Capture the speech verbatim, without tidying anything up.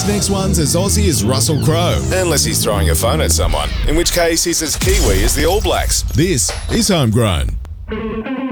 This next one's as Aussie as Russell Crowe. Unless he's throwing a phone at someone, in which case he's as Kiwi as the All Blacks. This is Homegrown.